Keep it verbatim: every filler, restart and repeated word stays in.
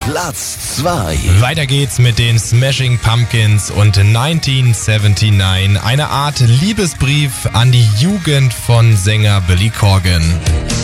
Platz zwei. Weiter geht's mit den Smashing Pumpkins und neunzehnhundertneunundsiebzig. Eine Art Liebesbrief an die Jugend von Sänger Billy Corgan.